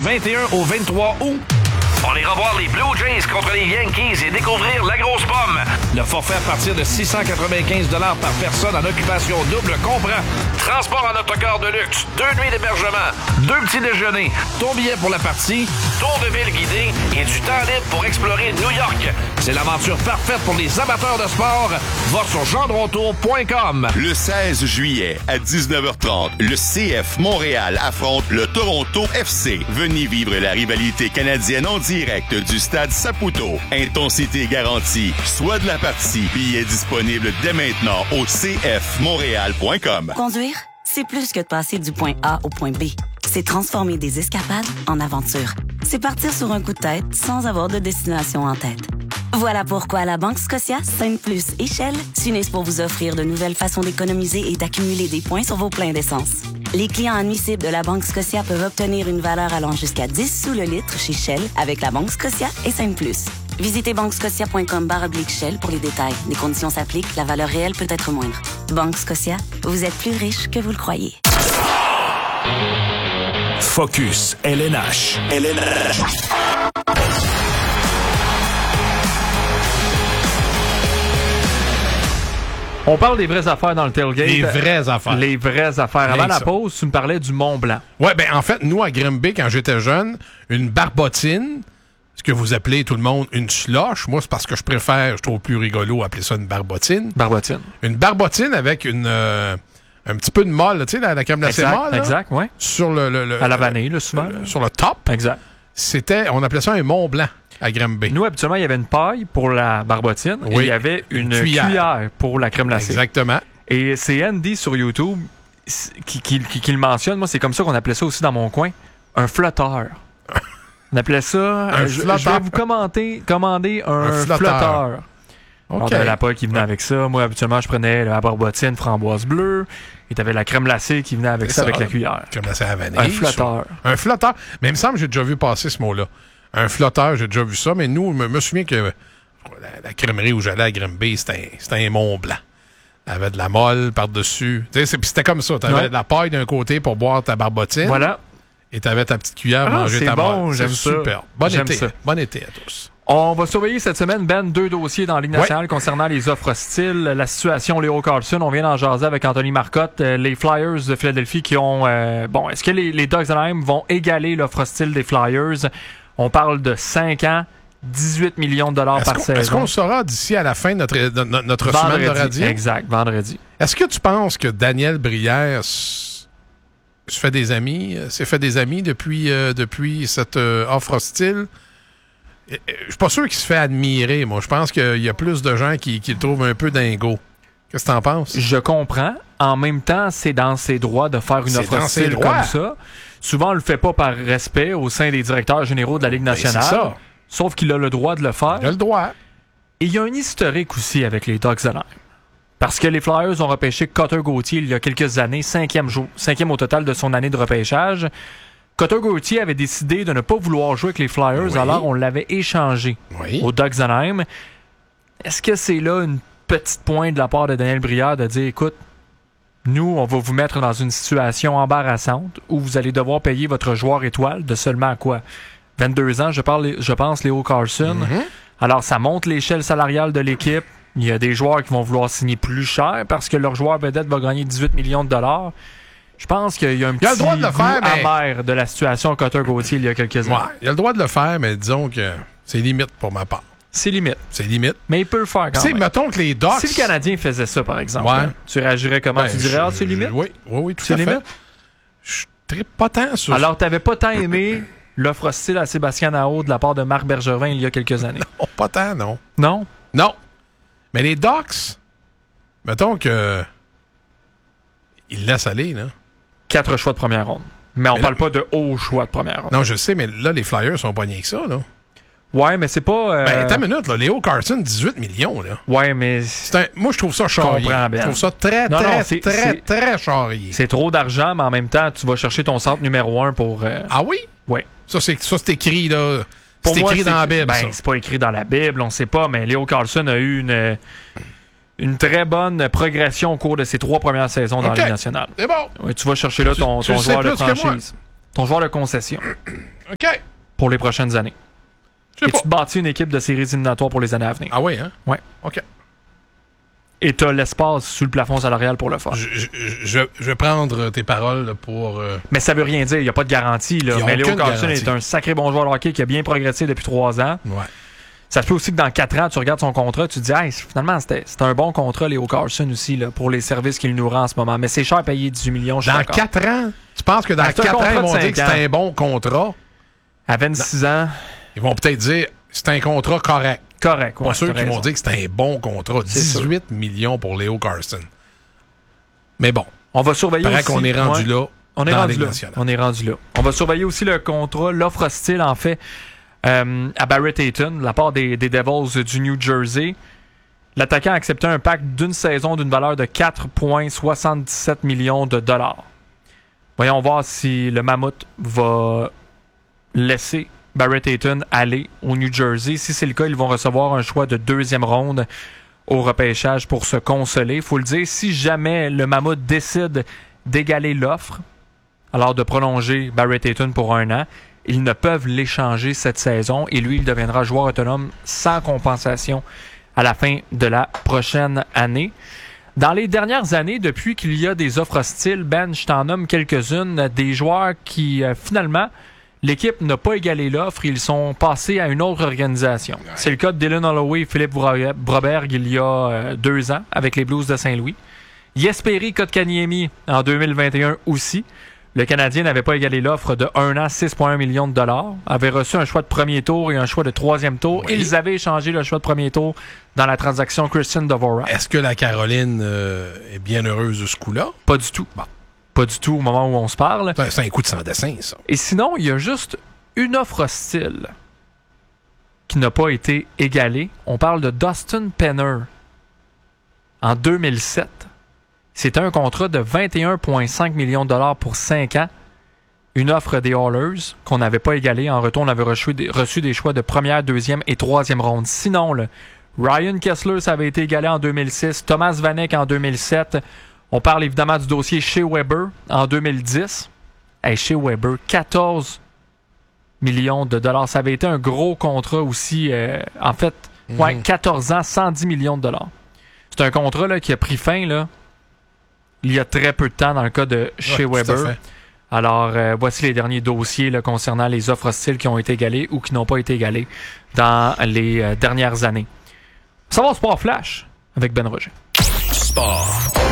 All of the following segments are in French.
21 au 23 août. On ira voir les Blue Jays contre les Yankees et découvrir la grosse pomme. Le forfait à partir de 695 $ par personne en occupation double comprend transport en autocar de luxe, 2 nuits d'hébergement, 2 petits déjeuners, ton billet pour la partie, tour de ville guidé et du temps libre pour explorer New York. C'est l'aventure parfaite pour les amateurs de sport. Va sur gendrontour.com. Le 16 juillet à 19h30, le CF Montréal affronte le Toronto FC. Venez vivre la rivalité canadienne en direct du stade Saputo. Intensité garantie. Soit de la partie. Billets disponibles dès maintenant au cfmontréal.com. Conduire, c'est plus que de passer du point A au point B. C'est transformer des escapades en aventures. C'est partir sur un coup de tête sans avoir de destination en tête. Voilà pourquoi la Banque Scotia, Sainte-Plus et Shell s'unissent pour vous offrir de nouvelles façons d'économiser et d'accumuler des points sur vos pleins d'essence. Les clients admissibles de la Banque Scotia peuvent obtenir une valeur allant jusqu'à 10 sous le litre chez Shell avec la Banque Scotia et Sainte-Plus. Visitez banquescotia.com/Shell pour les détails. Les conditions s'appliquent, la valeur réelle peut être moindre. Banque Scotia, vous êtes plus riche que vous le croyez. Focus LNH. On parle des vraies affaires dans le tailgate. Les vraies affaires. Les vraies affaires. Avant la pause, tu me parlais du Mont Blanc. Ouais, ben en fait, nous, à Grimby, quand j'étais jeune, une barbotine, ce que vous appelez tout le monde une slush, moi, c'est parce que je trouve plus rigolo appeler ça une barbotine. Barbotine. Une barbotine avec un petit peu de molle, tu sais, la crème glacée molle. Exact, oui. Sur le à la vanille, là, souvent. Sur le top. Exact. On appelait ça un Mont Blanc à Grimby. Nous, habituellement, il y avait une paille pour la barbotine et il y avait une cuillère pour la crème glacée. Exactement. Et c'est Andy sur YouTube qui le mentionne. Moi, c'est comme ça qu'on appelait ça aussi dans mon coin. Un flotteur. On appelait ça... je vais vous commander un flotteur. Okay. On avait la paille qui venait avec ça. Moi, habituellement, je prenais la barbotine framboise bleue. Et t'avais la crème glacée qui venait avec ça, avec la cuillère. Crème glacée à la vanille. Un flotteur. Un flotteur. Mais il me semble que j'ai déjà vu passer ce mot-là. Un flotteur, j'ai déjà vu ça. Mais nous, je me souviens que la crèmerie où j'allais à Grimby, c'était un Mont Blanc. Il y avait de la molle par-dessus. C'était comme ça. T'avais de la paille d'un côté pour boire ta barbotine. Voilà. Et t'avais ta petite cuillère pour manger ta molle. J'aime ça. Super. Bon été à tous. On va surveiller cette semaine, Ben, 2 dossiers dans la Ligue nationale concernant les offres hostiles. La situation Leo Carlson, on vient d'en jaser avec Anthony Marcotte. Les Flyers de Philadelphie qui ont... est-ce que les Ducks d'Anaheim vont égaler l'offre hostile des Flyers? On parle de 5 ans, 18 millions de dollars par saison. Est-ce qu'on le saura d'ici à la fin de notre semaine de radio? Exact, vendredi. Est-ce que tu penses que Daniel Brière s'est fait des amis depuis cette offre hostile? Je suis pas sûr qu'il se fait admirer, moi. Je pense qu'il y a plus de gens qui le trouvent un peu dingo. Qu'est-ce que t'en penses? Je comprends. En même temps, c'est dans ses droits de faire une offre hostile comme ça. Souvent, on le fait pas par respect au sein des directeurs généraux de la Ligue nationale. C'est ça. Sauf qu'il a le droit de le faire. Il a le droit. Et il y a un historique aussi avec les Ducks d'Anaheim. Parce que les Flyers ont repêché Cutter Gauthier il y a quelques années, cinquième au total de son année de repêchage. Cutter Gauthier avait décidé de ne pas vouloir jouer avec les Flyers, alors on l'avait échangé aux Ducks d'Anaheim. Est-ce que c'est là une petite pointe de la part de Daniel Brière de dire, écoute, nous, on va vous mettre dans une situation embarrassante où vous allez devoir payer votre joueur étoile de seulement quoi? 22 ans, je pense, Leo Carlson. Mm-hmm. Alors, ça monte l'échelle salariale de l'équipe. Il y a des joueurs qui vont vouloir signer plus cher parce que leur joueur vedette va gagner 18 millions de dollars. Je pense qu'il y a un petit goût amer de la situation Cutter Gauthier il y a quelques années. Il a le droit de le faire, mais disons que c'est limite pour ma part. C'est limite. Mais il peut le faire quand même. Mettons que les Ducks... Si le Canadien faisait ça, par exemple, tu réagirais comment? Tu dirais, c'est limite? Oui, tout à fait. Je trippe pas tant sur... Alors, t'avais pas tant aimé l'offre hostile à Sébastien Aho de la part de Marc Bergevin il y a quelques années? Non, pas tant, non. Non? Non. Mais les Ducks, mettons que... ils laissent aller, là. 4 choix de première ronde. Mais on parle pas de hauts choix de première ronde. Non, je sais, mais là, les Flyers sont pognés que ça, là. Ouais, mais c'est pas... attends une minute, là. Leo Carlson, 18 millions, là. Ouais, mais... Moi, je trouve ça charrier. Je trouve ça très charrier. C'est trop d'argent, mais en même temps, tu vas chercher ton centre numéro 1 pour... Ah oui? Oui. Ça, c'est écrit, là... Pour moi, écrit dans la Bible, ça. C'est pas écrit dans la Bible, on sait pas, mais Leo Carlson a eu une très bonne progression au cours de ses 3 premières saisons dans la Ligue nationale. C'est bon. Ouais, tu vas chercher là ton joueur de franchise. ton joueur de concession. OK. Pour les prochaines années. Et tu te bâtis une équipe de séries éliminatoires pour les années à venir. Ah oui, hein? Ouais. OK. Et tu as l'espace sous le plafond salarial pour le faire. Je vais prendre tes paroles là, pour... Mais ça veut rien dire. Il n'y a pas de garantie. Là. Mais Leo Carlson est un sacré bon joueur de hockey qui a bien progressé depuis 3 ans. Ouais. Ça se peut aussi que dans 4 ans, tu regardes son contrat, tu te dis hey, finalement, c'était un bon contrat, Leo Carlson aussi, là, pour les services qu'il nous rend en ce moment. Mais c'est cher à payer 18 millions. Dans 4 ans? Tu penses que dans 4 ans, ils vont dire que c'est un bon contrat? À 26 ans... Ils vont peut-être dire c'est un contrat correct. Correct, Pas sûr qu'ils vont dire que c'est un bon contrat. 18 millions pour Leo Carlson. Mais bon. On va surveiller aussi. Qu'on est rendu là. On est rendu là. On est rendu là. On va surveiller aussi le contrat, l'offre hostile, en fait, à Barrett Hayton, de la part des Devils du New Jersey. L'attaquant a accepté un pacte d'une saison d'une valeur de 4,77 millions de dollars. Voyons voir si le Mammouth va laisser Barrett Hayton aller au New Jersey. Si c'est le cas, ils vont recevoir un choix de 2e ronde au repêchage pour se consoler. Il faut le dire, si jamais le Mammouth décide d'égaler l'offre, alors de prolonger Barrett Hayton pour 1 an, ils ne peuvent l'échanger cette saison et lui, il deviendra joueur autonome sans compensation à la fin de la prochaine année. Dans les dernières années, depuis qu'il y a des offres hostiles, Ben, je t'en nomme quelques-unes, des joueurs qui, finalement, l'équipe n'a pas égalé l'offre, ils sont passés à une autre organisation. Ouais. C'est le cas de Dylan Holloway et Philippe Broberg il y a 2 ans avec les Blues de Saint-Louis. Jesperi Kotkaniemi en 2021 aussi. Le Canadien n'avait pas égalé l'offre de 1 an, 6,1 millions de dollars. Avait reçu un choix de premier tour et un choix de 3e tour. Oui. Ils avaient échangé le choix de premier tour dans la transaction Christian Dvorak. Est-ce que la Caroline est bien heureuse de ce coup-là? Pas du tout. Bon. Pas du tout au moment où on se parle. C'est un coup de sans dessin, ça. Et sinon, il y a juste une offre hostile qui n'a pas été égalée. On parle de Dustin Penner en 2007. C'était un contrat de 21,5 millions de dollars pour 5 ans. Une offre des Oilers qu'on n'avait pas égalée. En retour, on avait reçu des choix de 1e, 2e et 3e ronde. Sinon, Ryan Kessler, ça avait été égalé en 2006. Thomas Vanek en 2007. On parle évidemment du dossier Shea Weber en 2010. Shea Weber, 14 millions de dollars. Ça avait été un gros contrat aussi. 14 ans, 110 millions de dollars. C'est un contrat là, qui a pris fin là, il y a très peu de temps dans le cas de Shea Weber. Alors, voici les derniers dossiers là, concernant les offres hostiles qui ont été égalées ou qui n'ont pas été égalées dans les dernières années. Ça va au Sport Flash avec Ben Roger. Sport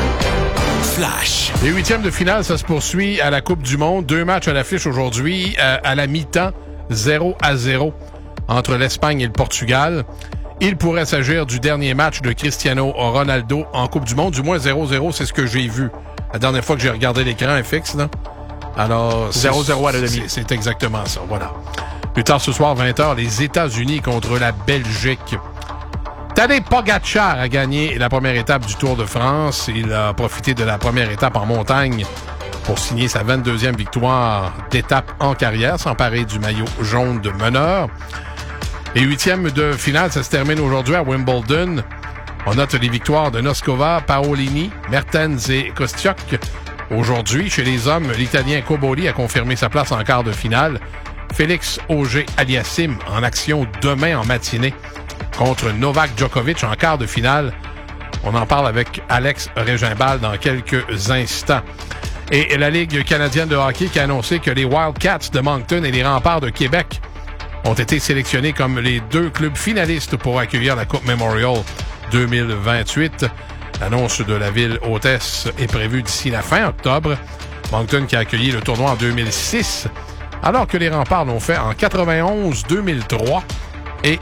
Flash. Les 8e de finale, ça se poursuit à la Coupe du Monde. 2 matchs à l'affiche aujourd'hui. À la mi-temps, 0-0 entre l'Espagne et le Portugal. Il pourrait s'agir du dernier match de Cristiano Ronaldo en Coupe du Monde. Du moins 0-0, c'est ce que j'ai vu. La dernière fois que j'ai regardé l'écran FX, là. Alors, 0-0 à la demi. C'est exactement ça, voilà. Plus tard ce soir, 20h, les États-Unis contre la Belgique. Tadej Pogačar a gagné la première étape du Tour de France. Il a profité de la première étape en montagne pour signer sa 22e victoire d'étape en carrière, s'emparer du maillot jaune de meneur. Les 8e de finale, ça se termine aujourd'hui à Wimbledon. On note les victoires de Noskova, Paolini, Mertens et Kostyuk. Aujourd'hui, chez les hommes, l'Italien Cobolli a confirmé sa place en quart de finale. Félix Auger-Aliassime en action demain en matinée contre Novak Djokovic en quart de finale. On en parle avec Alex Régimbal dans quelques instants. Et la Ligue canadienne de hockey qui a annoncé que les Wildcats de Moncton et les Remparts de Québec ont été sélectionnés comme les 2 clubs finalistes pour accueillir la Coupe Memorial 2028. L'annonce de la ville hôtesse est prévue d'ici la fin octobre. Moncton qui a accueilli le tournoi en 2006, alors que les Remparts l'ont fait en 91, 2003 et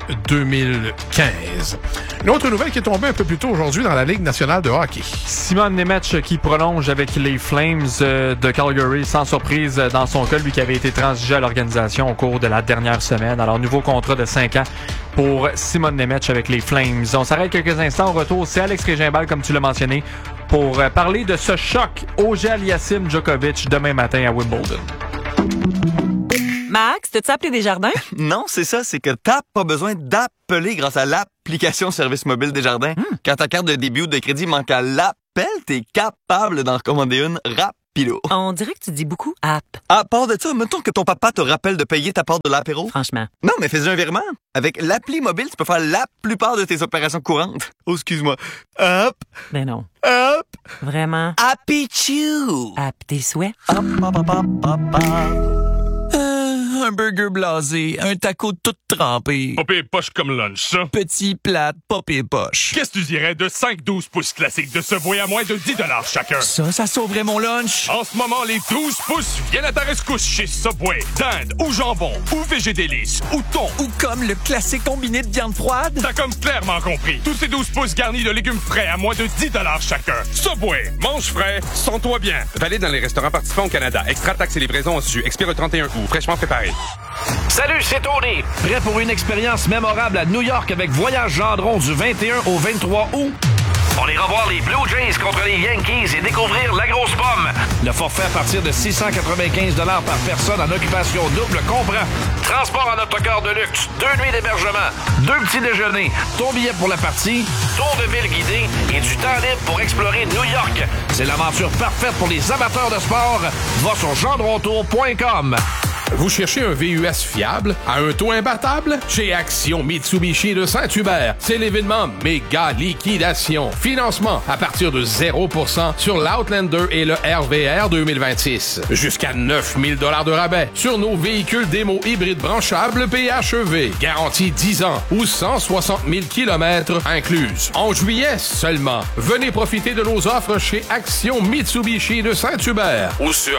2015. Une autre nouvelle qui est tombée un peu plus tôt aujourd'hui dans la Ligue nationale de hockey. Simon Nemec qui prolonge avec les Flames de Calgary, sans surprise dans son cas, lui qui avait été transigé à l'organisation au cours de la dernière semaine. Alors, nouveau contrat de 5 ans pour Simon Nemec avec les Flames. On s'arrête quelques instants. Au retour, c'est Alex Régimbal, comme tu l'as mentionné, pour parler de ce choc Auger-Aliassime Djokovic demain matin à Wimbledon. Max, t'as-tu appelé Desjardins? Non, c'est ça, c'est que t'as pas besoin d'appeler grâce à l'application Service Mobile Desjardins. Quand ta carte de débit ou de crédit manque à l'appel, t'es capable d'en recommander une rapidement. Pilot. On dirait que tu dis beaucoup app. À part de ça, mettons que ton papa te rappelle de payer ta part de l'apéro. Franchement. Non, mais fais un virement. Avec l'appli mobile, tu peux faire la plupart de tes opérations courantes. Oh, excuse-moi. Hop, Ben non. hop, Vraiment. Happy Chew. App tes souhaits. Hop, hop, hop, hop, hop, hop. Un burger blasé, un taco tout trempé. Pas pire poche comme lunch, ça. Petit plate, pas pire poche. Qu'est-ce que tu dirais de 5-12 pouces classiques de Subway à moins de 10 $ chacun? Ça sauverait mon lunch. En ce moment, les 12 pouces viennent à ta rescousse chez Subway. Dinde ou jambon ou végédélice ou thon. Ou comme le classique combiné de viande froide. T'as comme clairement compris. Tous ces 12 pouces garnis de légumes frais à moins de 10 $ chacun. Subway, mange frais, sens-toi bien. Valide dans les restaurants participants au Canada. Extra taxes et livraison au-dessus. Expire le 31 août. Fraîchement préparé. Salut, c'est Tony. Prêt pour une expérience mémorable à New York avec Voyage Gendron du 21 au 23 août? On ira voir les Blue Jays contre les Yankees et découvrir la grosse pomme. Le forfait à partir de 695 $ par personne en occupation double comprend transport en autocar de luxe, 2 nuits d'hébergement, 2 petits déjeuners, ton billet pour la partie, tour de ville guidé et du temps libre pour explorer New York. C'est l'aventure parfaite pour les amateurs de sport. Va sur gendrontour.com. Vous cherchez un VUS fiable à un taux imbattable? Chez Action Mitsubishi de Saint-Hubert, c'est l'événement méga liquidation. Financement à partir de 0% sur l'Outlander et le RVR 2026. Jusqu'à 9 000 $ de rabais sur nos véhicules démo hybrides branchables PHEV. Garantie 10 ans ou 160 000 km incluses. En juillet seulement, venez profiter de nos offres chez Action Mitsubishi de Saint-Hubert ou sur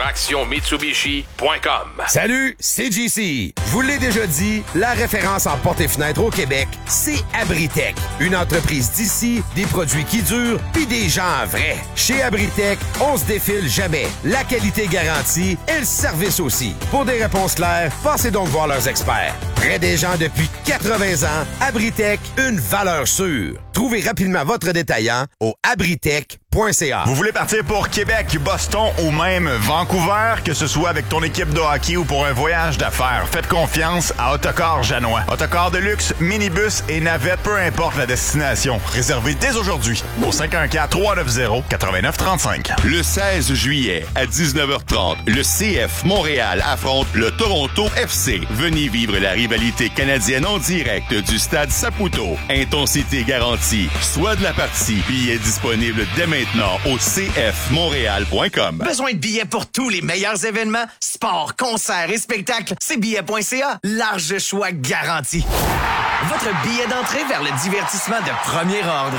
actionmitsubishi.com. Salut, c'est JC. Je vous l'ai déjà dit, la référence en portes et fenêtres au Québec, c'est Abritech. Une entreprise d'ici, des produits qui durent, puis des gens vrais. Chez Abritech, on se défile jamais. La qualité garantie et le service aussi. Pour des réponses claires, passez donc voir leurs experts. Près des gens depuis 80 ans, Abritech, une valeur sûre. Trouvez rapidement votre détaillant au abritech.ca. Vous voulez partir pour Québec, Boston ou même Vancouver, que ce soit avec ton équipe de hockey ou pour un voyage d'affaires, faites confiance à Autocar Janois. Autocar de luxe, minibus et navette, peu importe la destination. Réservez dès aujourd'hui au 514-390-8935. Le 16 juillet à 19h30, le CF Montréal affronte le Toronto FC. Venez vivre la rivalité canadienne en direct du stade Saputo. Intensité garantie. Soit de la partie. Billets disponibles dès maintenant au cfmontréal.com. Besoin de billets pour tous les meilleurs événements? Sport, concerts et spectacles? C'est billets.ca. Large choix garanti. Votre billet d'entrée vers le divertissement de premier ordre.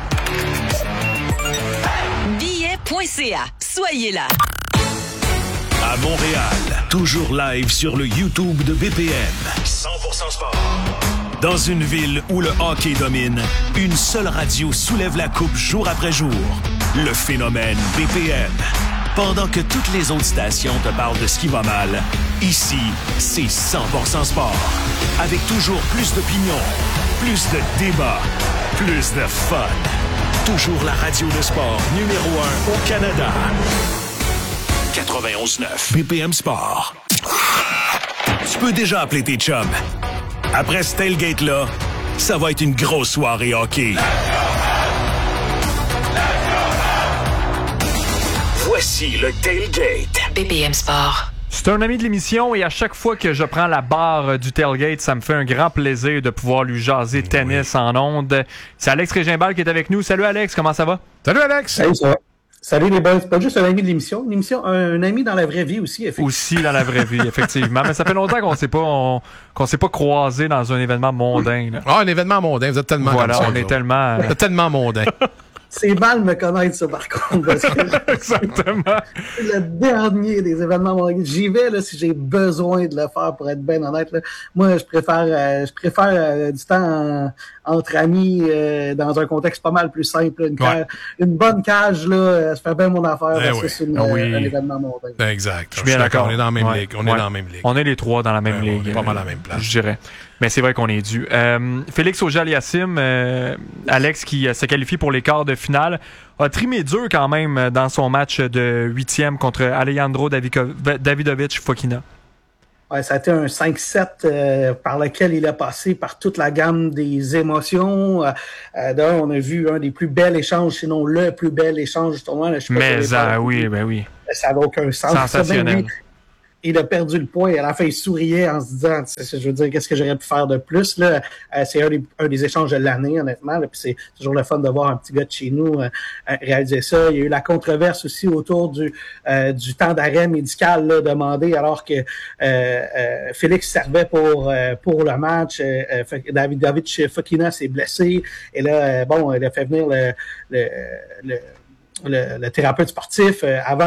Billets.ca. Soyez là. À Montréal, toujours live sur le YouTube de BPM. 100% sport. Dans une ville où le hockey domine, une seule radio soulève la coupe jour après jour. Le phénomène BPM. Pendant que toutes les autres stations te parlent de ce qui va mal, ici, c'est 100% sport. Avec toujours plus d'opinions, plus de débats, plus de fun. Toujours la radio de sport numéro 1 au Canada. 91.9 BPM Sport. Tu peux déjà appeler tes chums. Après ce tailgate-là, ça va être une grosse soirée hockey. Voici le tailgate. BPM Sport. C'est un ami de l'émission et à chaque fois que je prends la barre du tailgate, ça me fait un grand plaisir de pouvoir lui jaser tennis en ondes. C'est Alex Régimbal qui est avec nous. Salut Alex, comment ça va? Salut Alex! Salut, ça va? Salut les boys, c'est pas juste un ami de l'émission, un ami dans la vraie vie aussi. Aussi dans la vraie vie, effectivement. Mais ça fait longtemps qu'on s'est pas croisés dans un événement mondain. Là. Ah, un événement mondain, vous êtes tellement voilà, comme ça, on est tellement... Vous êtes tellement mondain. C'est mal me connaître ça par contre. Parce que exactement. C'est le dernier des événements mondains. J'y vais là, si j'ai besoin de le faire pour être bien honnête. Là. Moi, je préfère du temps entre amis dans un contexte pas mal plus simple. Une bonne cage, là, ça fait bien mon affaire parce que c'est un événement mondain. Exact. Je suis bien d'accord. On est dans la même ligue. On est dans la même ligue. On est les trois dans la même ligue. On est pas mal à la même place. Je dirais. Mais c'est vrai qu'on est dû. Félix Auger-Aliassime, Alex qui se qualifie pour les quarts de finale, a trimé dur quand même dans son match de 8e contre Alejandro Davidovich Fokina. Ouais, ça a été un 5-7 par lequel il a passé par toute la gamme des émotions. D'un, on a vu un des plus bels échanges, sinon le plus bel échange du tournoi. Oui. Ça n'a aucun sens. Sensationnel. Il a perdu le point. À la fin, il souriait en se disant, je veux dire, qu'est-ce que j'aurais pu faire de plus, là? C'est un des échanges de l'année, honnêtement, là. Puis c'est toujours le fun de voir un petit gars de chez nous réaliser ça. Il y a eu la controverse aussi autour du temps d'arrêt médical, là, demandé, alors que Félix servait pour le match. David Fokina s'est blessé. Et là, il a fait venir le thérapeute sportif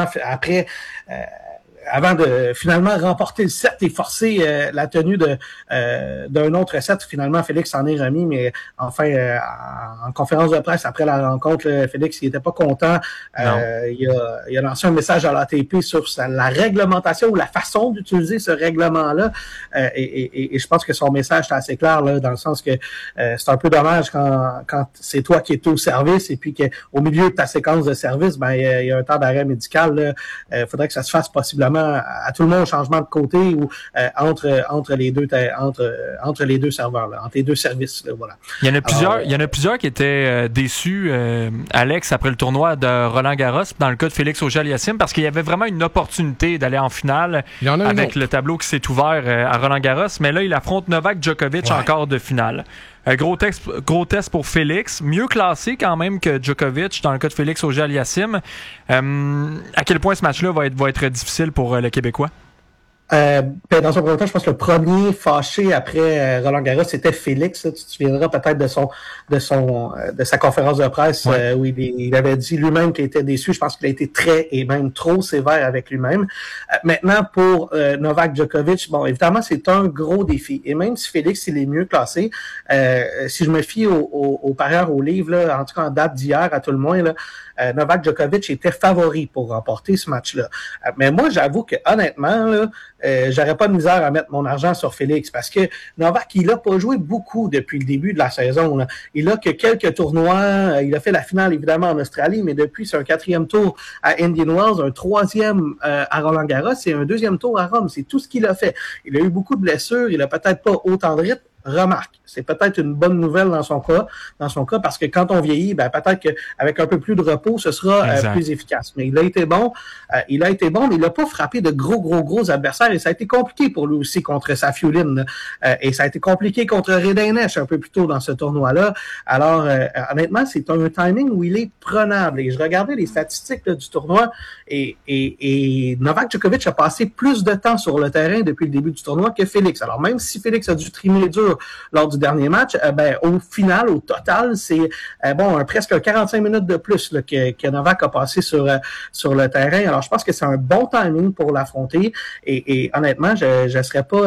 avant de finalement remporter le set et forcer la tenue d'un autre set. Finalement, Félix s'en est remis, mais enfin, en conférence de presse après la rencontre, Félix, il était pas content. Il a lancé un message à l'ATP sur la réglementation ou la façon d'utiliser ce règlement-là. Et je pense que son message est assez clair, là, dans le sens que c'est un peu dommage quand c'est toi qui es au service et puis qu'au milieu de ta séquence de service, il y a un temps d'arrêt médical. Faudrait que ça se fasse possiblement à tout le monde, changement de côté ou entre les deux serveurs, là, entre les deux services, là, voilà. Il y en a plusieurs qui étaient déçus, Alex, après le tournoi de Roland-Garros, dans le cas de Félix Auger-Aliassime, parce qu'il y avait vraiment une opportunité d'aller en finale avec le tableau qui s'est ouvert à Roland-Garros, mais là, il affronte Novak Djokovic en quart de finale. Gros test pour Félix, mieux classé quand même que Djokovic dans le cas de Félix Auger-Aliassime. À quel point ce match-là va être difficile pour le Québécois? Dans son premier temps, je pense que le premier fâché après Roland-Garros, c'était Félix. Là. Tu te souviendras peut-être de sa conférence de presse où il avait dit lui-même qu'il était déçu. Je pense qu'il a été très et même trop sévère avec lui-même. Maintenant, pour Novak Djokovic, bon, évidemment, c'est un gros défi. Et même si Félix, il est mieux classé, si je me fie aux parieurs au livre, là, en tout cas en date d'hier, à tout le moins, là, Novak Djokovic était favori pour remporter ce match-là. Mais moi, j'avoue que honnêtement, là, j'aurais pas de misère à mettre mon argent sur Félix parce que Novak, il a pas joué beaucoup depuis le début de la saison, là. Il a que quelques tournois. Il a fait la finale, évidemment, en Australie, mais depuis, c'est un 4e tour à Indian Wells, un 3e à Roland-Garros et un 2e tour à Rome. C'est tout ce qu'il a fait. Il a eu beaucoup de blessures. Il a peut-être pas autant de rythme. Remarque, c'est peut-être une bonne nouvelle dans son cas, parce que quand on vieillit, peut-être qu'avec un peu plus de repos, ce sera plus efficace. Mais il a été bon, mais il n'a pas frappé de gros adversaires et ça a été compliqué pour lui aussi contre Safiullin. Et ça a été compliqué contre Redainesh un peu plus tôt dans ce tournoi-là. Alors, honnêtement, c'est un timing où il est prenable. Et je regardais les statistiques là, du tournoi et Novak Djokovic a passé plus de temps sur le terrain depuis le début du tournoi que Félix. Alors, même si Félix a dû trimer dur lors du dernier match, au final, au total, c'est presque 45 minutes de plus là, que Novak a passé sur le terrain. Alors, je pense que c'est un bon timing pour l'affronter et honnêtement, je serais pas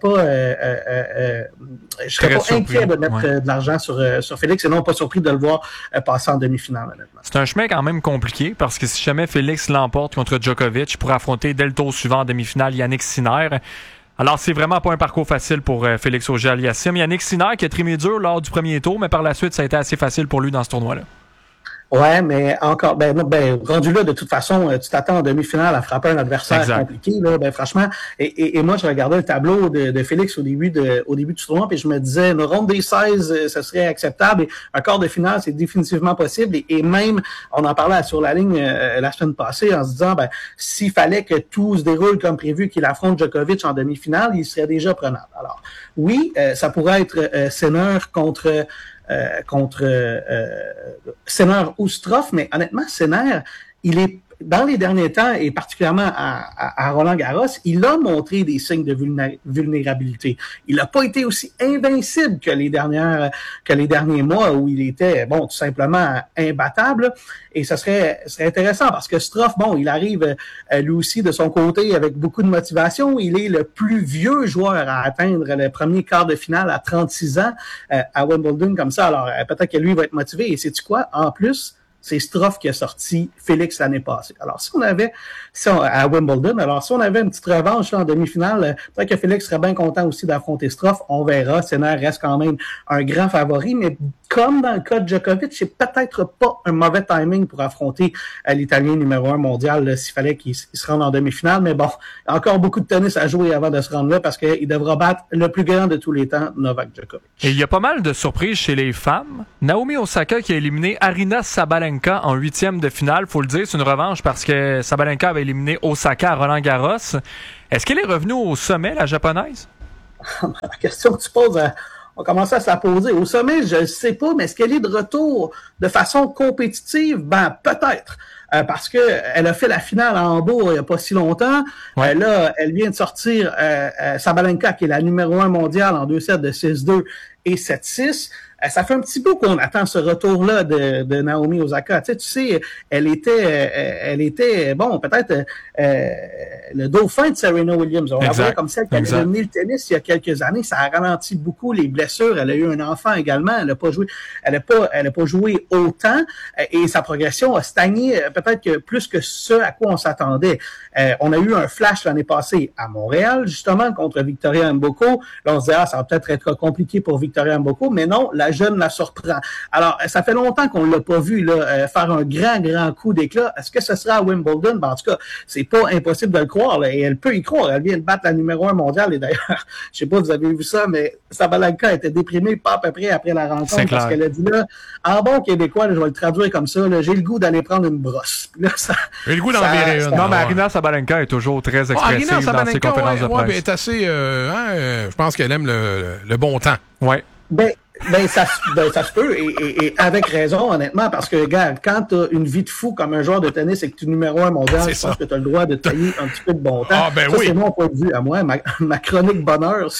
inquiet de mettre de l'argent sur Félix et non pas surpris de le voir passer en demi-finale, honnêtement. C'est un chemin quand même compliqué parce que si jamais Félix l'emporte contre Djokovic, il pourrait affronter dès le tour suivant en demi-finale Yannick Sinner. Alors, c'est vraiment pas un parcours facile pour Félix Auger-Aliassime. Yannick Sinner qui a trimé dur lors du premier tour, mais par la suite, ça a été assez facile pour lui dans ce tournoi-là. Ouais, mais encore, rendu là, de toute façon, tu t'attends en demi-finale à frapper un adversaire compliqué, là, franchement. Et moi, je regardais le tableau de Félix au début du tournoi, puis je me disais, une ronde des 16, ce serait acceptable, et un quart de finale, c'est définitivement possible, et même, on en parlait sur la ligne la semaine passée, en se disant, s'il fallait que tout se déroule comme prévu, qu'il affronte Djokovic en demi-finale, il serait déjà prenable. Alors, oui, ça pourrait être Sinner contre Sinner ou Struff, mais honnêtement, Sinner, il est dans les derniers temps, et particulièrement à Roland-Garros, il a montré des signes de vulnérabilité. Il n'a pas été aussi invincible que les derniers mois où il était, tout simplement imbattable. Et ce serait intéressant parce que Struff, il arrive lui aussi de son côté avec beaucoup de motivation. Il est le plus vieux joueur à atteindre le premier quart de finale à 36 ans à Wimbledon comme ça. Alors, peut-être que lui va être motivé. Et sais-tu quoi? En plus, c'est Struff qui a sorti Félix l'année passée. Alors, à Wimbledon, si on avait une petite revanche là, en demi-finale, peut-être que Félix serait bien content aussi d'affronter Struff. On verra. Sinner reste quand même un grand favori, mais comme dans le cas de Djokovic, c'est peut-être pas un mauvais timing pour affronter l'Italien numéro 1 mondial là, s'il fallait qu'il se rende en demi-finale. Mais bon, il y a encore beaucoup de tennis à jouer avant de se rendre là parce qu'il devra battre le plus grand de tous les temps, Novak Djokovic. Et il y a pas mal de surprises chez les femmes. Naomi Osaka qui a éliminé Aryna Sabalenka en 8e de finale. Faut le dire, c'est une revanche parce que Sabalenka avait éliminé Osaka à Roland-Garros. Est-ce qu'elle est revenue au sommet, la japonaise? La question que tu poses, on commence à se la poser. Au sommet, je ne sais pas, mais est-ce qu'elle est de retour de façon compétitive? Ben, peut-être. Parce que elle a fait la finale à Hambourg il n'y a pas si longtemps. Ouais. Là, elle vient de sortir Sabalenka, qui est la numéro 1 mondiale en 2 sets de 6-2 et 7-6. Ça fait un petit bout qu'on attend ce retour-là de Naomi Osaka. Tu sais, elle était bon, peut-être le dauphin de Serena Williams. On la voyait comme celle qui avait dominé le tennis il y a quelques années. Ça a ralenti beaucoup les blessures. Elle a eu un enfant également. Elle a pas joué autant et sa progression a stagné peut-être que plus que ce à quoi on s'attendait. On a eu un flash l'année passée à Montréal, justement, contre Victoria Mboko. Là, on se disait, ça va peut-être être compliqué pour Victoria Mboko, mais non, la jeune la surprend. Alors, ça fait longtemps qu'on l'a pas vu là, faire un grand coup d'éclat. Est-ce que ce sera à Wimbledon? Ben, en tout cas, c'est pas impossible de le croire. Là, et elle peut y croire. Elle vient de battre la numéro 1 mondiale. Et d'ailleurs, je sais pas si vous avez vu ça, mais Sabalenka était déprimée pas à peu près après la rencontre parce qu'elle a dit là, en bon québécois, là, je vais le traduire comme ça, là, j'ai le goût d'aller prendre une brosse. Puis là, j'ai le goût d'en virer une. Non, mais Aryna Sabalenka est toujours très expressive dans ses conférences de presse. Elle est assez, je pense qu'elle aime le bon temps. Ouais. Ben, ça se peut, et avec raison, honnêtement, parce que, regarde, quand t'as une vie de fou comme un joueur de tennis et que tu es numéro 1 mondial, je pense que t'as le droit de te tailler un petit peu de bon temps. Ah, ben ça, oui. C'est mon point de vue à moi, ma chronique bonheur.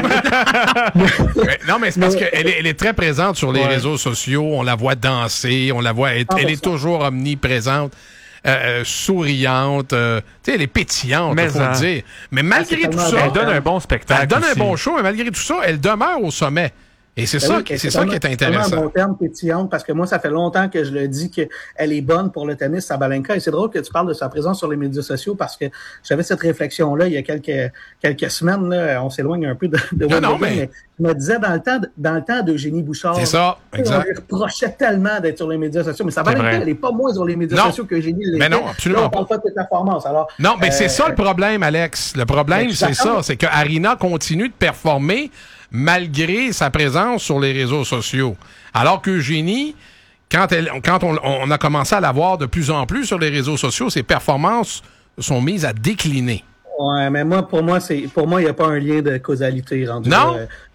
Non, mais c'est parce qu'elle est très présente sur les réseaux sociaux, on la voit danser, on la voit, elle est toujours omniprésente. Souriante, tu sais, elle est pétillante, il faut le dire. Mais malgré tout ça, elle donne un bon spectacle. Elle donne aussi. un bon show, mais malgré tout ça, elle demeure au sommet. Et c'est ça qui est intéressant. C'est un bon terme, pétillante, parce que moi, ça fait longtemps que je le dis qu'elle est bonne pour le tennis, Sabalenka. Et c'est drôle que tu parles de sa présence sur les médias sociaux, parce que j'avais cette réflexion-là il y a quelques semaines. Là, on s'éloigne un peu de Wimbledon, mais je me disais dans le temps d'Eugénie Bouchard. C'est ça, exact. On lui reprochait tellement d'être sur les médias sociaux. Mais Sabalenka, elle n'est pas moins sur les médias sociaux qu'Eugénie l'était. Mais non, absolument là, on parle pas de performance. Alors, non, mais c'est ça le problème, Alex. Le problème, c'est ça. C'est que Aryna continue de performer malgré sa présence sur les réseaux sociaux. Alors qu'Eugénie, quand on a commencé à la voir de plus en plus sur les réseaux sociaux, ses performances sont mises à décliner. Ouais, mais pour moi, il n'y a pas un lien de causalité rendu. Non?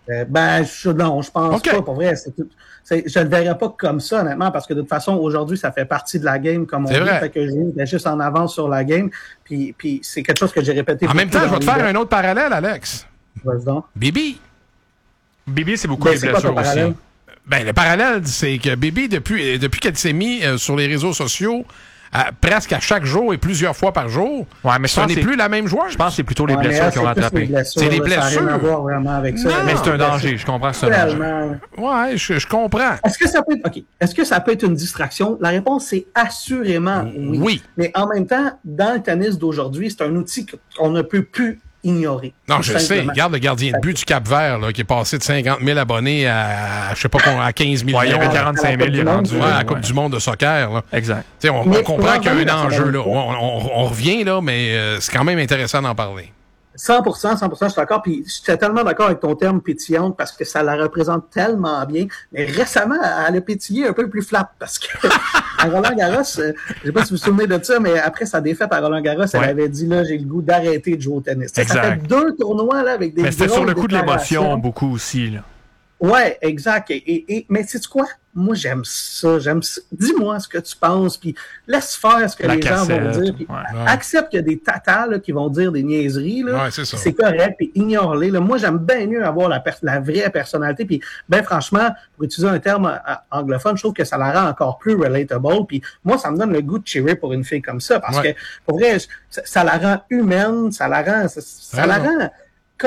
Je pense pas. Pour vrai, je le verrais pas comme ça, honnêtement, parce que de toute façon, aujourd'hui, ça fait partie de la game, comme on dit. Fait que Eugénie était juste en avance sur la game. Puis c'est quelque chose que j'ai répété. En même temps, je vais te faire un autre parallèle, Alex. Vas-y donc. Bibi, c'est beaucoup les blessures aussi. Ben, le parallèle, c'est que Bibi, depuis qu'elle s'est mise sur les réseaux sociaux, presque à chaque jour et plusieurs fois par jour, mais ce n'est plus la même joueur. Je pense que c'est plutôt les blessures qui ont rattrapé. C'est des blessures. Ça n'a rien à voir vraiment avec ça. Mais c'est un danger, je comprends que c'est un danger. Ouais, je comprends. Est-ce que ça peut être une distraction? La réponse, c'est assurément oui. Mais en même temps, dans le tennis d'aujourd'hui, c'est un outil qu'on ne peut plus ignorer. Non, je sais. Regarde le gardien de but du Cap-Vert, là, qui est passé de 50 000 abonnés à, je sais pas, à 15 millions. Il y avait 45 000, il est rendu. À la Coupe du monde de soccer, là. Exact. On comprend qu'il y a un enjeu, là. On revient, là, mais c'est quand même intéressant d'en parler. 100%, je suis d'accord. Puis je suis tellement d'accord avec ton terme pétillante parce que ça la représente tellement bien. Mais récemment, elle a pétillé un peu plus flat parce que à Roland-Garros, je sais pas si vous vous souvenez de ça, mais après sa défaite à Roland-Garros, elle avait dit là, j'ai le goût d'arrêter de jouer au tennis. Ça fait 2 tournois là avec des. Mais c'était sur le coup de l'émotion beaucoup aussi là. Ouais, exact. Mais sais-tu quoi? Moi, j'aime ça. Dis-moi ce que tu penses, puis laisse faire ce que les gens vont dire. Puis accepte qu'il y a des tatas là, qui vont dire des niaiseries. Là. C'est correct, puis ignore-les. Là. Moi, j'aime bien mieux avoir la vraie personnalité. Puis, ben franchement, pour utiliser un terme anglophone, je trouve que ça la rend encore plus relatable. Puis moi, ça me donne le goût de cheerer pour une fille comme ça, parce que, pour vrai, ça la rend humaine, ça la rend comme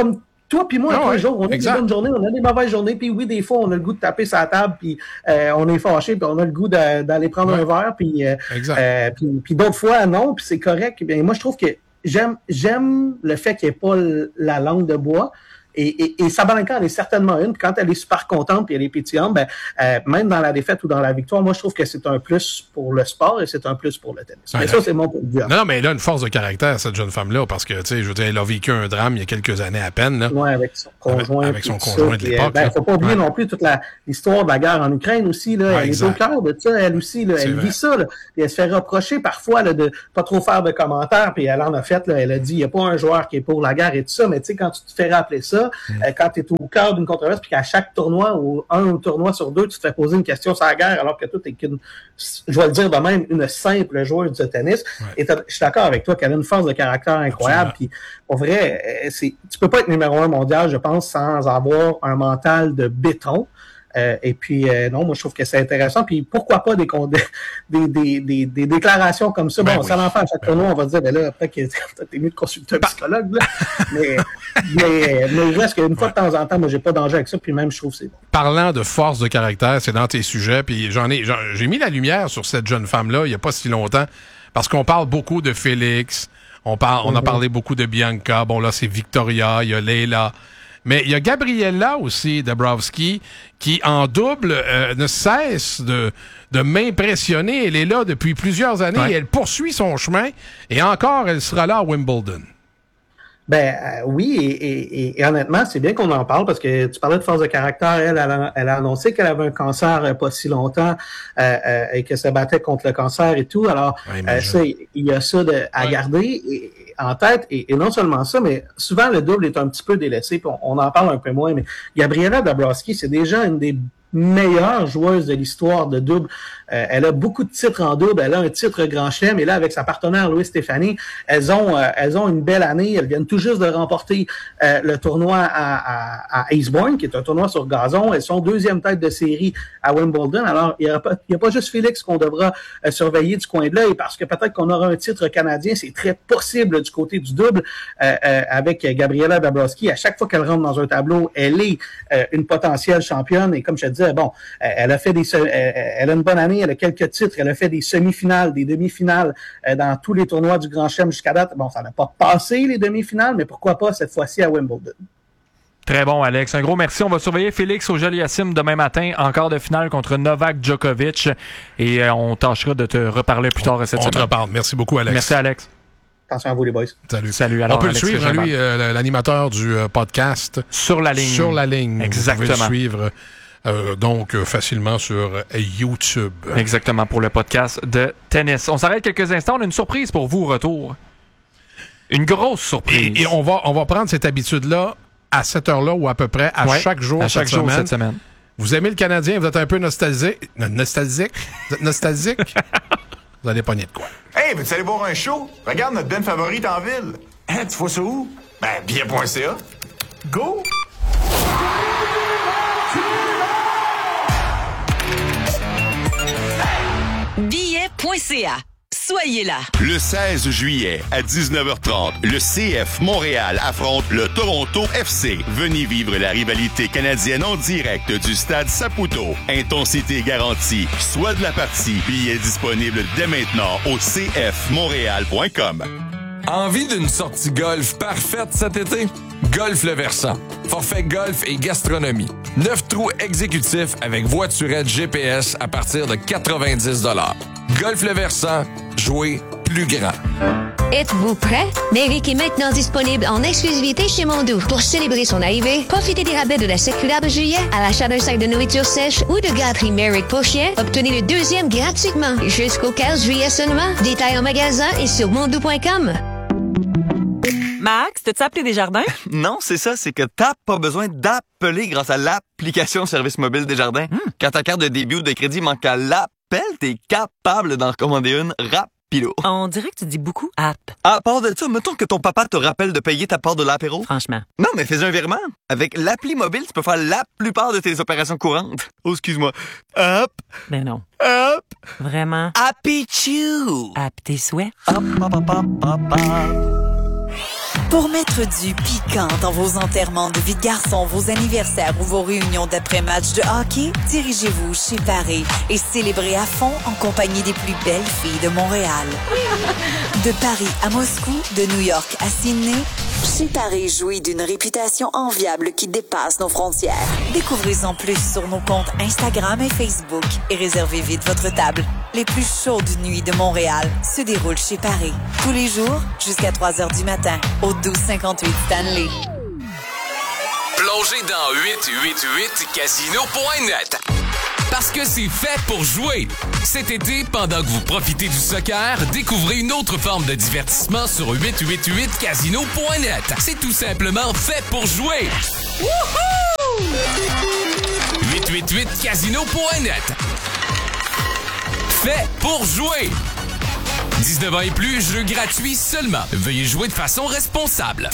toi puis moi, tous les jours, on a des bonnes journées, on a des mauvaises journées, puis oui, des fois, on a le goût de taper sur la table, puis on est fâché, puis on a le goût d'aller prendre un verre, puis d'autres fois, non, puis c'est correct. Bien, moi, je trouve que j'aime le fait qu'il n'y ait pas la langue de bois. Et Sabalenka en est certainement une. Puis quand elle est super contente puis elle est pétillante, même dans la défaite ou dans la victoire, moi je trouve que c'est un plus pour le sport et c'est un plus pour le tennis. Mais ça, c'est mon point de vue. Non, mais elle a une force de caractère, cette jeune femme-là, parce que, tu sais, je veux dire, elle a vécu un drame il y a quelques années à peine. Oui, avec son conjoint. Avec son conjoint de l'époque. Il ne faut pas oublier non plus toute l'histoire de la guerre en Ukraine aussi. Là. Elle est au cœur de ça, elle aussi. Là. Elle vit ça. Là. Puis elle se fait reprocher parfois là, de pas trop faire de commentaires. Puis elle en a fait. Là, elle a dit, il n'y a pas un joueur qui est pour la guerre et tout ça. Mais tu sais, quand tu te fais rappeler ça, quand tu es au cœur d'une controverse, puis qu'à chaque tournoi, ou un tournoi sur deux, tu te fais poser une question sur la guerre, alors que toi, t'es qu'une, je vais le dire de même, une simple joueuse de tennis. Et je suis d'accord avec toi qu'elle a une force de caractère incroyable. Puis, pour vrai, tu peux pas être numéro 1 mondial, je pense, sans avoir un mental de béton. Et puis, non, moi, je trouve que c'est intéressant. Puis, pourquoi pas des déclarations comme ça? Bon, ça l'en fait à chaque tournoi, on va dire, là, après, t'es mieux de consulter un psychologue, là. mais je reste qu'une fois de temps en temps, moi, j'ai pas danger avec ça. Puis même, je trouve que c'est bon. Parlant de force de caractère, c'est dans tes sujets. Puis, j'ai mis la lumière sur cette jeune femme-là il y a pas si longtemps. Parce qu'on parle beaucoup de Félix. On a parlé beaucoup de Bianca. Bon, là, c'est Victoria. Il y a Leila. Mais il y a Gabriela aussi, Dabrowski, qui en double ne cesse de m'impressionner. Elle est là depuis plusieurs années et elle poursuit son chemin. Et encore, elle sera là à Wimbledon. Oui, et honnêtement, c'est bien qu'on en parle parce que tu parlais de force de caractère. Elle a annoncé qu'elle avait un cancer pas si longtemps et qu'elle se battait contre le cancer et tout. Alors, il y a ça à garder en tête. Et non seulement ça, mais souvent le double est un petit peu délaissé. Puis on en parle un peu moins. Mais Gabriela Dabrowski, c'est déjà une des meilleure joueuse de l'histoire de double. Elle a beaucoup de titres en double. Elle a un titre Grand Chelem. Et là, avec sa partenaire Louis Stéphanie, elles ont une belle année. Elles viennent tout juste de remporter le tournoi à Eastbourne, qui est un tournoi sur gazon. Elles sont deuxième tête de série à Wimbledon. Alors, il n'y a pas juste Félix qu'on devra surveiller du coin de l'œil, parce que peut-être qu'on aura un titre canadien. C'est très possible du côté du double avec Gabriela Dabrowski. À chaque fois qu'elle rentre dans un tableau, elle est une potentielle championne. Et comme je te disais, bon, elle a une bonne année. Elle a quelques titres. Elle a fait des semi-finales, des demi-finales dans tous les tournois du Grand Chelem jusqu'à date. Bon, ça n'a pas passé les demi-finales, mais pourquoi pas cette fois-ci à Wimbledon. Très bon, Alex. Un gros merci. On va surveiller Félix Auger-Aliassime demain matin en quart de finale contre Novak Djokovic. Et on tâchera de te reparler plus tard cette semaine. On te reparle. Merci beaucoup, Alex. Merci, Alex. Attention à vous, les boys. Salut. Alors, on peut Alex, le suivre, lui, l'animateur du podcast. Sur la ligne. Sur la ligne. Exactement. Vous pouvez le suivre facilement sur YouTube. Exactement, pour le podcast de tennis. On s'arrête quelques instants. On a une surprise pour vous au retour. Une grosse surprise. Et on va prendre cette habitude-là à cette heure-là ou à peu près chaque jour cette semaine. Vous aimez le Canadien, vous êtes un peu nostalgique? Vous êtes nostalgique? Vous allez pogner de quoi? Hey, veux-tu aller voir un show? Regarde notre band favorite en ville. Hein, tu vois ça où? Billet.ca. Go! Billet.ca. Soyez là. Le 16 juillet à 19h30, le CF Montréal affronte le Toronto FC. Venez vivre la rivalité canadienne en direct du stade Saputo. Intensité garantie. Soit de la partie. Billets disponibles dès maintenant au cfmontréal.com. Envie d'une sortie golf parfaite cet été? Golf Le Versant. Forfait golf et gastronomie. 9 trous exécutifs avec voiturette GPS à partir de 90 $. Golf Le Versant. Jouer plus grand. Êtes-vous prêt? Merrick est maintenant disponible en exclusivité chez Mondou. Pour célébrer son arrivée, profitez des rabais de la circulaire de juillet à l'achat d'un sac de nourriture sèche ou de gâterie Merrick pour chien. Obtenez le 2e gratuitement jusqu'au 15 juillet seulement. Détails en magasin et sur mondou.com. Max, t'as-tu appelé Desjardins? Non, c'est ça, c'est que t'as pas besoin d'appeler grâce à l'application Service mobile Desjardins. Quand ta carte de débit ou de crédit manque à l'appel, t'es capable d'en recommander une rapido. On dirait que tu dis beaucoup app. À part de ça, mettons que ton papa te rappelle de payer ta part de l'apéro. Franchement. Non, mais fais un virement. Avec l'appli mobile, tu peux faire la plupart de tes opérations courantes. Oh, excuse-moi. Hop. Ben non. Hop. Vraiment. Happy Chew. App tes souhaits. Hop, hop, hop, hop, hop, hop. Pour mettre du piquant dans vos enterrements de vie de garçon, vos anniversaires ou vos réunions d'après-match de hockey, dirigez-vous chez Paris et célébrez à fond en compagnie des plus belles filles de Montréal. De Paris à Moscou, de New York à Sydney, chez Paris jouit d'une réputation enviable qui dépasse nos frontières. Découvrez-en plus sur nos comptes Instagram et Facebook et réservez vite votre table. Les plus chaudes nuits de Montréal se déroulent chez Paris. Tous les jours, jusqu'à 3h du matin, au 1258 Stanley. Plongez dans 888casino.net. Parce que c'est fait pour jouer. Cet été, pendant que vous profitez du soccer, découvrez une autre forme de divertissement sur 888casino.net. C'est tout simplement fait pour jouer. Wouhou! 888casino.net. Fait pour jouer. 19 ans et plus, jeu gratuit seulement. Veuillez jouer de façon responsable.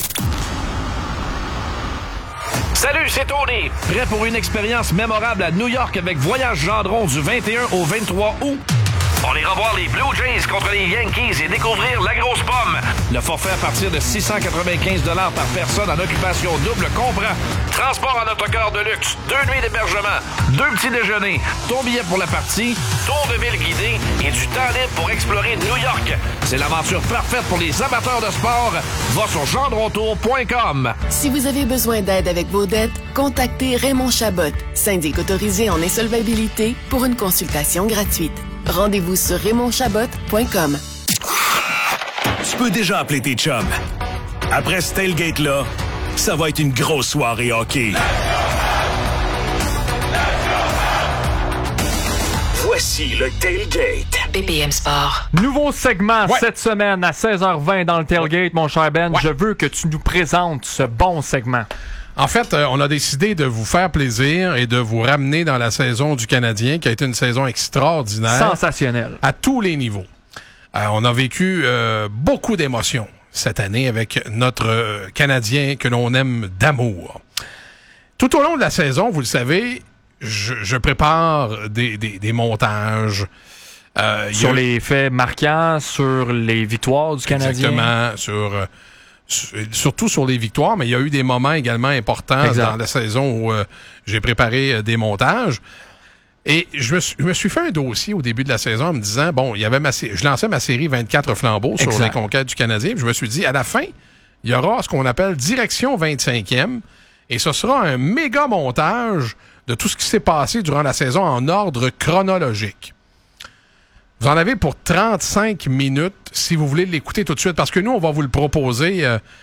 Salut, c'est Tony. Prêt pour une expérience mémorable à New York avec Voyage Gendron du 21 au 23 août? On ira voir les Blue Jays contre les Yankees et découvrir la grosse pomme. Le forfait à partir de 695 $ par personne en occupation double comprend transport en autocar de luxe, 2 nuits d'hébergement, 2 petits déjeuners, ton billet pour la partie, tour de ville guidé et du temps libre pour explorer New York. C'est l'aventure parfaite pour les amateurs de sport. Va sur gendrontour.com. Si vous avez besoin d'aide avec vos dettes, contactez Raymond Chabot, syndic autorisé en insolvabilité, pour une consultation gratuite. Rendez-vous sur RaymondChabot.com. Tu peux déjà appeler tes chums. Après ce tailgate-là, ça va être une grosse soirée hockey. Voici le Tailgate. BPM Sport. Nouveau segment cette semaine à 16h20 dans le Tailgate, mon cher Ben. Je veux que tu nous présentes ce bon segment. En fait, on a décidé de vous faire plaisir et de vous ramener dans la saison du Canadien, qui a été une saison extraordinaire. Sensationnelle. À tous les niveaux. On a vécu beaucoup d'émotions cette année avec notre Canadien que l'on aime d'amour. Tout au long de la saison, vous le savez, je prépare des montages. Sur les faits marquants, sur les victoires du Canadien. Exactement, surtout sur les victoires, mais il y a eu des moments également importants dans la saison où j'ai préparé des montages. Et je me suis fait un dossier au début de la saison en me disant, bon, je lançais ma série 24 flambeaux sur les conquêtes du Canadien. Puis je me suis dit, à la fin, il y aura ce qu'on appelle Direction 25e. Et ce sera un méga montage de tout ce qui s'est passé durant la saison en ordre chronologique. Vous en avez pour 35 minutes si vous voulez l'écouter tout de suite, parce que nous, on va vous le proposer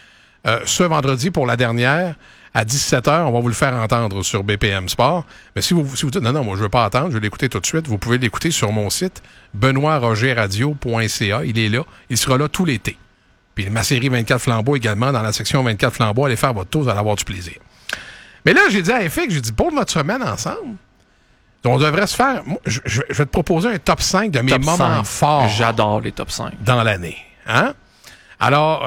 ce vendredi pour la dernière, à 17h. On va vous le faire entendre sur BPM Sport. Mais si vous dites, non, moi, je veux pas attendre, je vais l'écouter tout de suite, vous pouvez l'écouter sur mon site, benoîtrogerradio.ca. Il est là. Il sera là tout l'été. Puis ma série 24 flambeaux également, dans la section 24 flambeaux. Allez faire votre tour, vous allez avoir du plaisir. Mais là, j'ai dit à FX, j'ai dit, pour notre semaine ensemble, on devrait se faire... Moi, je vais te proposer un top 5 de mes moments forts. J'adore les top 5. Dans l'année. Hein? Alors,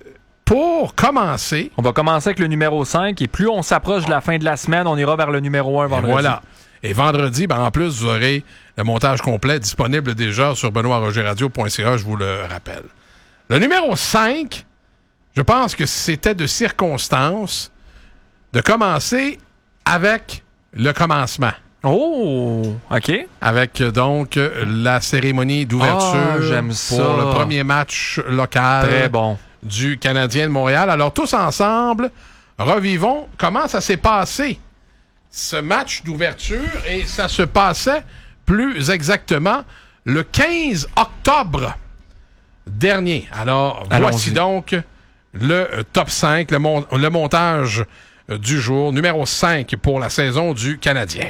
pour commencer... On va commencer avec le numéro 5, et plus on s'approche de la fin de la semaine, on ira vers le numéro 1 vendredi. Voilà. Et vendredi, en plus, vous aurez le montage complet disponible déjà sur benoîtrogerradio.ca, je vous le rappelle. Le numéro 5, je pense que c'était de circonstance de commencer avec le commencement. Oh, OK. Avec donc la cérémonie d'ouverture pour le premier match local du Canadien de Montréal. Alors tous ensemble, revivons comment ça s'est passé, ce match d'ouverture, et ça se passait plus exactement le 15 octobre dernier. Alors voici donc le top 5, le montage du jour, numéro 5 pour la saison du Canadien.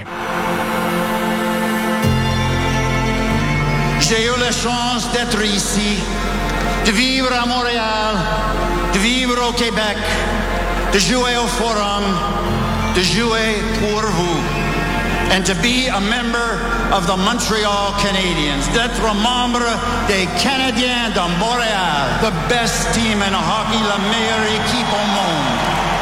J'ai eu la chance d'être ici, de vivre à Montréal, de vivre au Québec, de jouer au Forum, de jouer pour vous, and to be a member of the Montreal Canadiens, d'être membre des Canadiens de Montréal, the best team in hockey, la meilleure équipe au monde.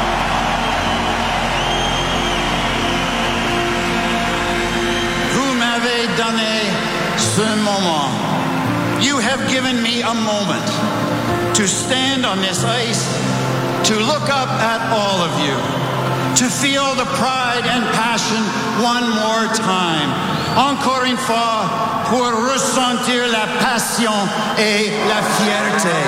Vous m'avez donné ce moment. You have given me a moment to stand on this ice to look up at all of you, to feel the pride and passion one more time. Encore une fois, pour ressentir la passion et la fierté.